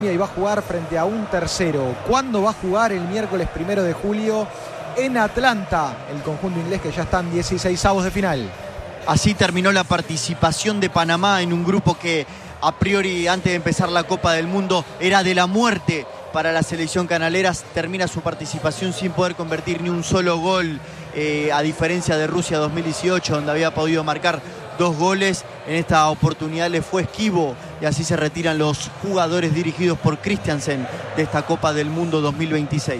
y va a jugar frente a un tercero. ¿Cuándo va a jugar? El miércoles 1 de julio en Atlanta, el conjunto inglés, que ya está en 16avos de final. Así terminó la participación de Panamá en un grupo que a priori, antes de empezar la Copa del Mundo, era de la muerte para la selección canalera. Termina su participación sin poder convertir ni un solo gol, a diferencia de Rusia 2018, donde había podido marcar 2 goles. En esta oportunidad le fue esquivo y así se retiran los jugadores dirigidos por Christiansen de esta Copa del Mundo 2026.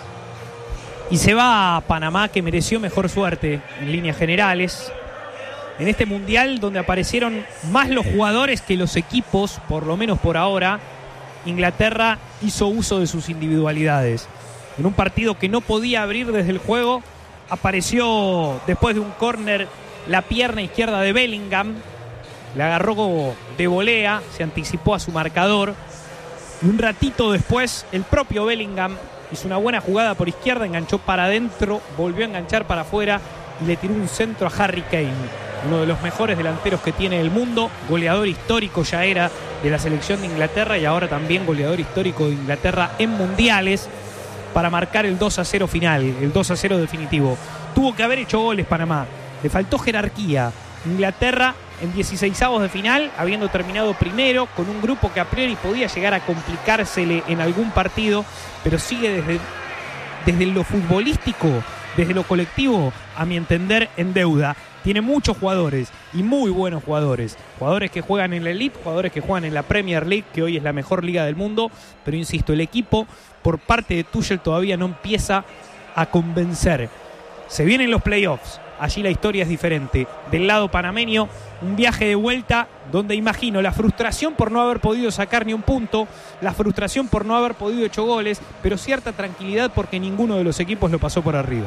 Y se va a Panamá, que mereció mejor suerte en líneas generales en este mundial, donde aparecieron más los jugadores que los equipos, por lo menos por ahora. Inglaterra hizo uso de sus individualidades. En un partido que no podía abrir desde el juego, apareció después de un córner la pierna izquierda de Bellingham, le agarró de volea, se anticipó a su marcador, y un ratito después el propio Bellingham hizo una buena jugada por izquierda, enganchó para adentro, volvió a enganchar para afuera y le tiró un centro a Harry Kane, uno de los mejores delanteros que tiene el mundo, goleador histórico ya era de la selección de Inglaterra y ahora también goleador histórico de Inglaterra en mundiales, para marcar el 2-0 final, el 2-0 definitivo. Tuvo que haber hecho goles Panamá, le faltó jerarquía. Inglaterra en 16avos de final, habiendo terminado primero, con un grupo que a priori podía llegar a complicársele en algún partido, pero sigue desde lo futbolístico, desde lo colectivo, a mi entender, en deuda. Tiene muchos jugadores y muy buenos jugadores. Jugadores que juegan en la Elite, jugadores que juegan en la Premier League, que hoy es la mejor liga del mundo. Pero insisto, el equipo por parte de Tuchel todavía no empieza a convencer. Se vienen los playoffs. Allí la historia es diferente. Del lado panameño, un viaje de vuelta donde imagino la frustración por no haber podido sacar ni un punto, la frustración por no haber podido echar goles, pero cierta tranquilidad porque ninguno de los equipos lo pasó por arriba.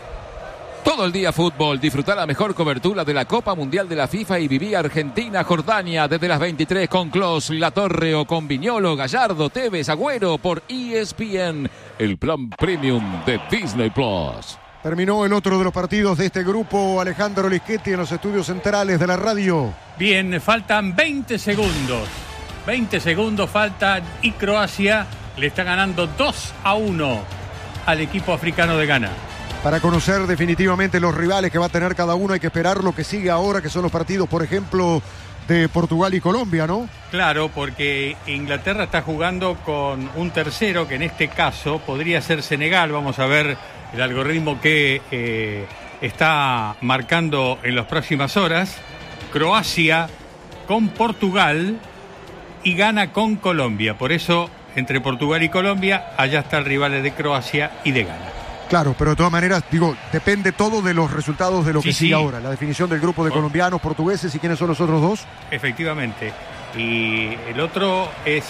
Todo el día fútbol, disfrutar la mejor cobertura de la Copa Mundial de la FIFA y viví Argentina-Jordania desde las 23 con Clos, La Torre o con Viñolo, Gallardo, Tevez, Agüero por ESPN, el plan premium de Disney Plus. Terminó el otro de los partidos de este grupo. Alejandro Lischetti en los estudios centrales de la radio. Bien, faltan 20 segundos. 20 segundos faltan y Croacia le está ganando 2-1 al equipo africano de Ghana. Para conocer definitivamente los rivales que va a tener cada uno, hay que esperar lo que sigue ahora, que son los partidos, por ejemplo, de Portugal y Colombia, ¿no? Claro, porque Inglaterra está jugando con un tercero, que en este caso podría ser Senegal. Vamos a ver el algoritmo que está marcando en las próximas horas. Croacia con Portugal y Ghana con Colombia. Por eso, entre Portugal y Colombia, allá están rivales de Croacia y de Ghana. Claro, pero de todas maneras, digo, depende todo de los resultados de lo que sigue ahora. La definición del grupo de colombianos, portugueses y quiénes son los otros dos. Efectivamente. Y el otro es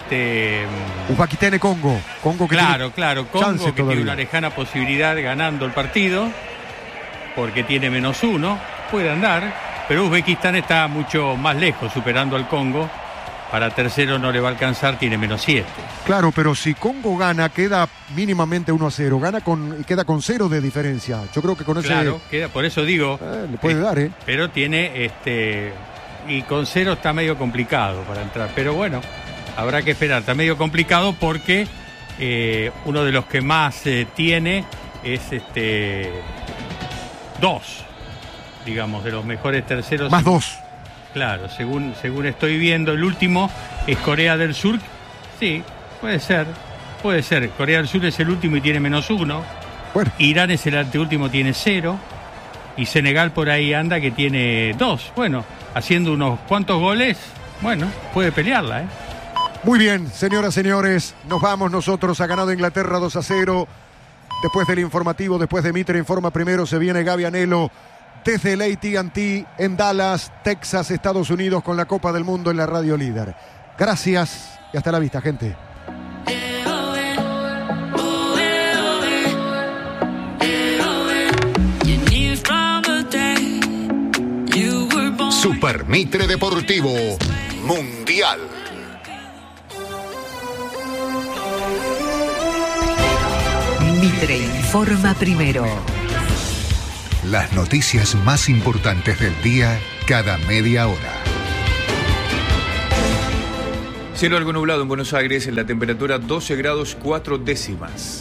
Uzbekistán, Congo. Congo que claro, Congo que todavía tiene una lejana posibilidad ganando el partido, porque tiene -1, puede andar, pero Uzbekistán está mucho más lejos, superando al Congo. Para tercero no le va a alcanzar, tiene -7. Claro, pero si Congo gana, queda mínimamente 1-0. Queda con 0 de diferencia. Yo creo que con ese... Claro, queda, por eso digo... le puede dar, ¿eh? Pero tiene... y con 0 está medio complicado para entrar. Pero bueno, habrá que esperar. Está medio complicado porque uno de los que más tiene es 2. Digamos, de los mejores terceros. Más 2. Claro, según estoy viendo, el último es Corea del Sur. Sí, puede ser. Corea del Sur es el último y tiene -1. Bueno. Irán es el anteúltimo, tiene 0. Y Senegal por ahí anda, que tiene 2. Bueno, haciendo unos cuantos goles, bueno, puede pelearla, ¿eh? Muy bien, señoras, señores, nos vamos nosotros. Ha ganado Inglaterra 2-0. Después del informativo, después de Mitre Informa Primero, se viene Gaby Anelo desde el AT&T en Dallas, Texas, Estados Unidos, con la Copa del Mundo en la Radio Líder. Gracias y hasta la vista, gente. Super Mitre Deportivo Mundial. Mitre Informa Primero. Las noticias más importantes del día cada media hora. Cielo algo nublado en Buenos Aires, en la temperatura 12 grados 4 décimas.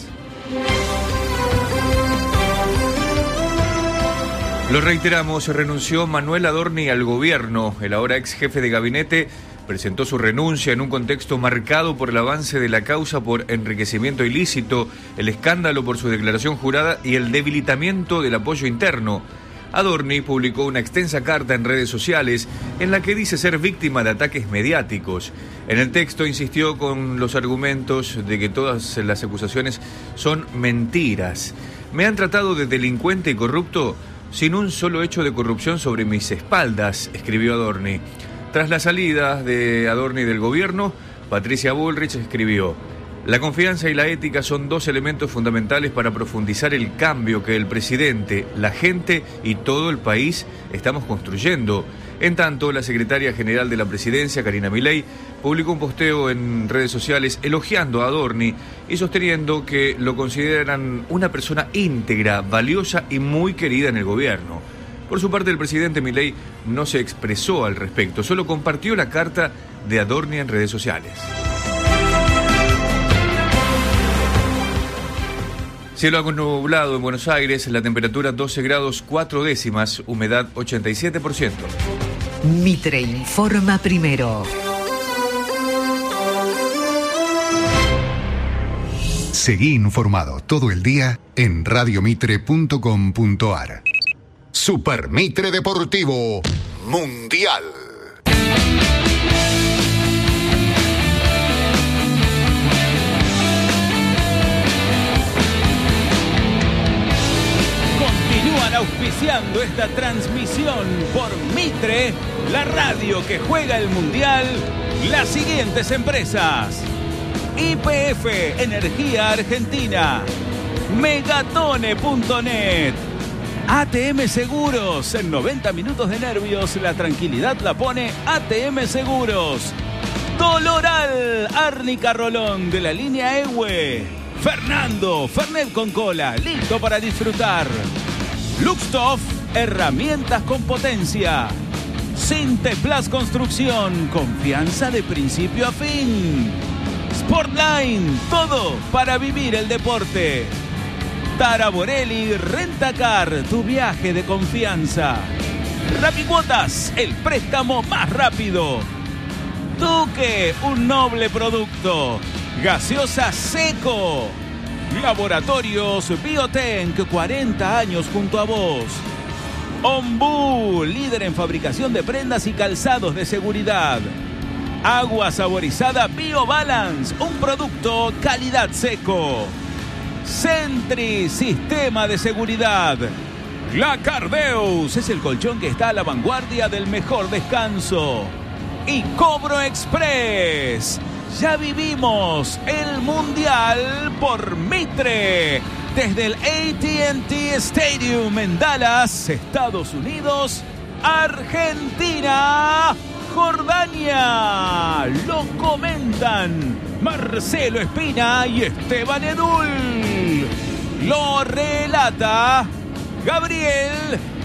Lo reiteramos, renunció Manuel Adorni al gobierno. El ahora ex jefe de gabinete presentó su renuncia en un contexto marcado por el avance de la causa por enriquecimiento ilícito, el escándalo por su declaración jurada y el debilitamiento del apoyo interno. Adorni publicó una extensa carta en redes sociales en la que dice ser víctima de ataques mediáticos. En el texto insistió con los argumentos de que todas las acusaciones son mentiras. Me han tratado de delincuente y corrupto sin un solo hecho de corrupción sobre mis espaldas, escribió Adorni. Tras la salida de Adorni del gobierno, Patricia Bullrich escribió: la confianza y la ética son dos elementos fundamentales para profundizar el cambio que el presidente, la gente y todo el país estamos construyendo. En tanto, la secretaria general de la presidencia, Karina Milei, publicó un posteo en redes sociales elogiando a Adorni y sosteniendo que lo consideran una persona íntegra, valiosa y muy querida en el gobierno. Por su parte, el presidente Milei no se expresó al respecto, solo compartió la carta de Adorni en redes sociales. Cielo algo nublado en Buenos Aires, la temperatura 12 grados 4 décimas, humedad 87%. Mitre informa primero. Seguí informado todo el día en radiomitre.com.ar. Super Mitre Deportivo Mundial. Continúan auspiciando esta transmisión por Mitre, la radio que juega el Mundial, las siguientes empresas: YPF Energía Argentina, Megatone.net, ATM Seguros. En 90 minutos de nervios, la tranquilidad la pone ATM Seguros. Doloral, Árnica Rolón de la línea EWE. Fernando, Fernet con cola, listo para disfrutar. Luxtoff, herramientas con potencia. Sinteplas Construcción, confianza de principio a fin. Sportline, todo para vivir el deporte. Taraborelli Rentacar, tu viaje de confianza. Rapicuotas, el préstamo más rápido. Duque, un noble producto. Gaseosa Seco. Laboratorios Biotenc, 40 años junto a vos. Ombú, líder en fabricación de prendas y calzados de seguridad. Agua saborizada BioBalance, un producto calidad Seco. Sentry, sistema de seguridad. La Cardeus es el colchón que está a la vanguardia del mejor descanso. Y Cobro Express. Ya vivimos el Mundial por Mitre. Desde el AT&T Stadium en Dallas, Estados Unidos, Argentina, Jordania. Lo comentan Marcelo Espina y Esteban Edul. Lo relata Gabriel